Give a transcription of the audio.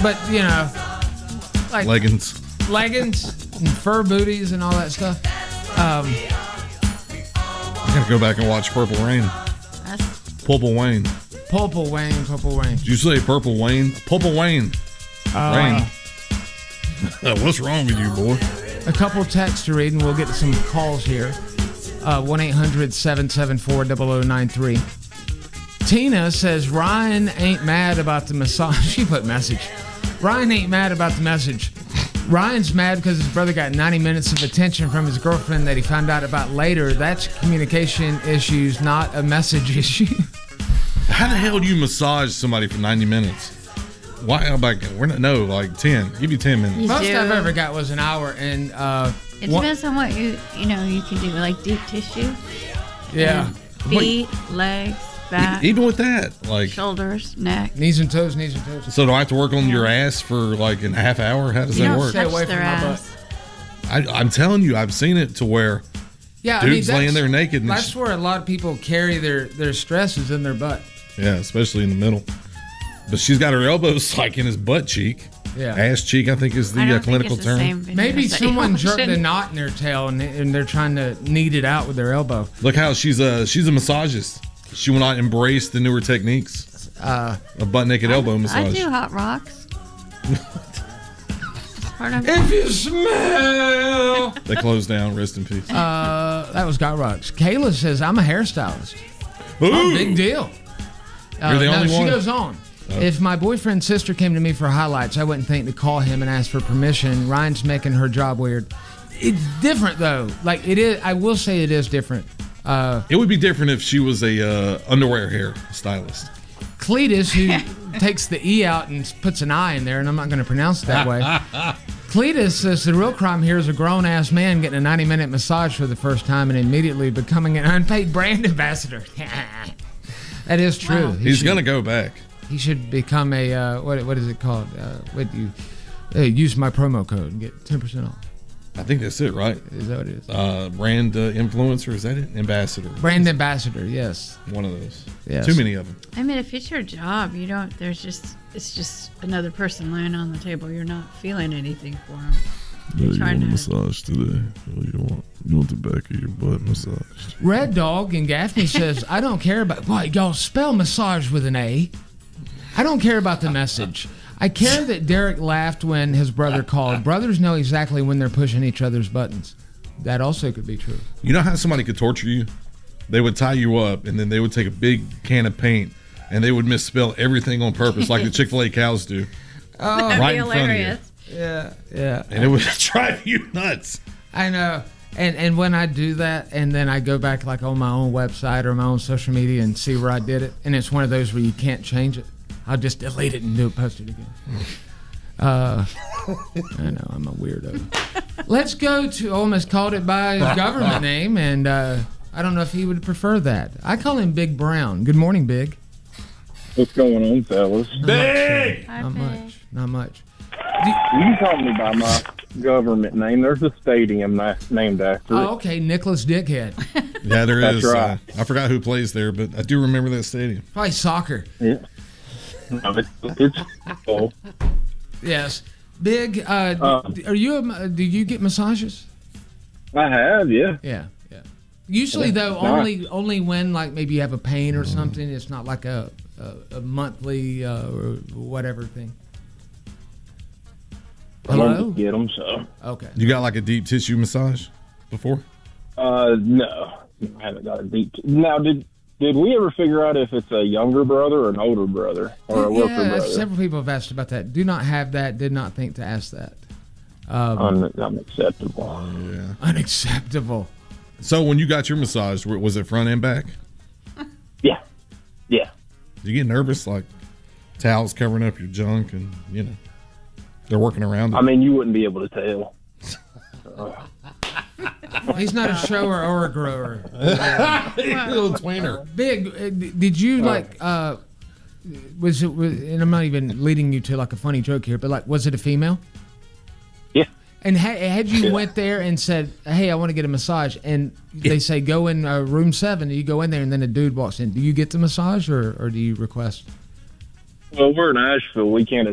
But, you know, like leggings and fur booties and all that stuff. I gotta go back and watch Purple Rain. Purple Wayne. Purple Wayne. Did you say Purple Wayne? Purple Wayne. Rain. What's wrong with you, boy? A couple texts to read, and we'll get some calls here. 1-800-774-0093. Tina says Ryan ain't mad about the massage. She put message. Ryan ain't mad about the message. Ryan's mad because his brother got 90 minutes of attention from his girlfriend that he found out about later. That's communication issues, not a message issue. How the hell do you massage somebody for 90 minutes? Why? Like, we're not, no, like 10. Give you 10 minutes. Most I've ever got was an hour, and it depends on what you can do, like deep tissue. Yeah. Feet, legs, back. Even with that, like shoulders, neck, knees and toes. So do I have to work on your ass for like a half hour? How does that work? Stay away from my butt. I'm telling you, I've seen it to where dudes laying there naked. And that's where a lot of people carry their stresses in their butt. Yeah, especially in the middle. But she's got her elbows like in his butt cheek. Yeah. Ass cheek, I think is the clinical term. Maybe someone jerked a knot in their tail and they're trying to knead it out with their elbow. Look how she's a massagist. She will not embrace the newer techniques. A butt naked elbow massage. I do hot rocks. If you smell. They closed down. Rest in peace. That was Hot Rocks. Kayla says I'm a hairstylist. Ooh. Oh, big deal. You're the only one. She goes on. If my boyfriend's sister came to me for highlights, I wouldn't think to call him and ask for permission. Ryan's making her job weird. It's different though. Like it is. I will say it is different. It would be different if she was a underwear hair stylist. Cletus, who takes the E out and puts an I in there, and I'm not going to pronounce it that way. Cletus says the real crime here is a grown-ass man getting a 90-minute massage for the first time and immediately becoming an unpaid brand ambassador. That is true. Wow. He's going to go back. He should become a, what is it called? Use my promo code and get 10% off. I think that's it, right? Is that what it is? Brand influencer, is that it? Ambassador. Brand ambassador, yes. One of those. Yes. Too many of them. I mean, if it's your job, it's just another person laying on the table. You're not feeling anything for them. You want a massage today? What do you want? You want the back of your butt massaged? Red Dog in Gaffney says, I don't care about, boy, y'all spell massage with an A. I don't care about the message. I care that Derek laughed when his brother called. Brothers know exactly when they're pushing each other's buttons. That also could be true. You know how somebody could torture you? They would tie you up, and then they would take a big can of paint, and they would misspell everything on purpose, like the Chick-fil-A cows do. Oh, right in front of you. Yeah. And it would drive you nuts. I know. And when I do that, and then I go back like on my own website or my own social media and see where I did it, and it's one of those where you can't change it, I'll just delete it and post it again. I know, I'm a weirdo. Let's go to, almost called it by his government name, and I don't know if he would prefer that. I call him Big Brown. Good morning, Big. What's going on, fellas? Big! Not much. You can call me by my government name. There's a stadium named after it. Oh, okay, Nicholas Dickhead. Yeah, there is. That's right. I forgot who plays there, but I do remember that stadium. Probably soccer. Yeah. No, it's cool. Yes. Big, do you get massages? I have, yeah. Yeah. Usually, though, only when, like, maybe you have a pain or something. It's not like a monthly or whatever thing. Hello? I don't get them, so. Okay. You got, like, a deep tissue massage before? No. I haven't got a deep... Now, did we ever figure out if it's a younger brother or an older brother or a worker brother? Several people have asked about that. Do not have that. Did not think to ask that. Unacceptable. Yeah. Unacceptable. So when you got your massage, was it front and back? Yeah. Do you get nervous, like towels covering up your junk and, they're working around it? I mean, you wouldn't be able to tell. He's not a shower or a grower. Little tweener. Big, did you was it, and I'm not even leading you to like a funny joke here, but like, was it a female? Yeah. And had you went there and said, hey, I want to get a massage, and they say, go in room 7, and you go in there, and then a dude walks in. Do you get the massage, or do you request? Well, we're in Asheville. We can't